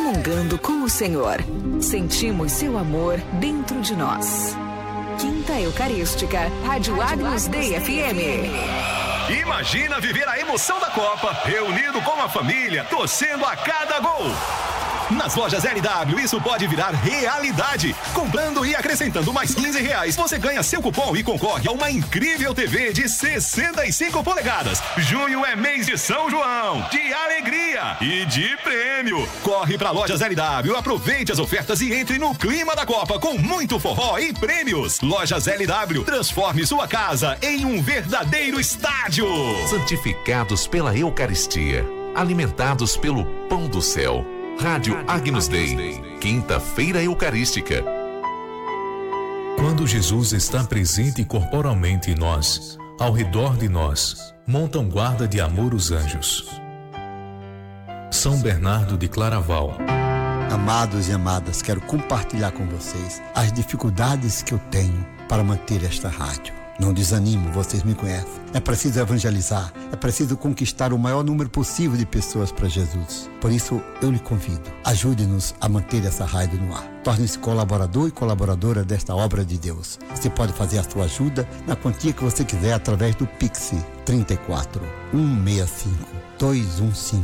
comungando com o Senhor. Sentimos seu amor dentro de nós. Quinta Eucarística, Rádio Agnus Dei FM. Imagina viver a emoção da Copa, reunido com a família, torcendo a cada gol. Nas lojas LW, isso pode virar realidade. Comprando e acrescentando mais R$15, você ganha seu cupom e concorre a uma incrível TV de 65 polegadas. Junho é mês de São João, de alegria e de prêmio. Corre pra lojas LW, aproveite as ofertas e entre no clima da Copa com muito forró e prêmios. Lojas LW, transforme sua casa em um verdadeiro estádio. Santificados pela Eucaristia, alimentados pelo pão do céu. Rádio Agnus Dei, Quinta-feira Eucarística. Quando Jesus está presente corporalmente em nós, ao redor de nós, montam guarda de amor os anjos. São Bernardo de Claraval. Amados e amadas, quero compartilhar com vocês as dificuldades que eu tenho para manter esta rádio. Não desanimo, vocês me conhecem. É preciso evangelizar, é preciso conquistar o maior número possível de pessoas para Jesus. Por isso, eu lhe convido, ajude-nos a manter essa rádio no ar. Torne-se colaborador e colaboradora desta obra de Deus. Você pode fazer a sua ajuda na quantia que você quiser através do Pix 34 165 215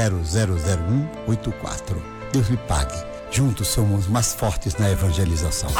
000184. Deus lhe pague. Juntos somos mais fortes na evangelização.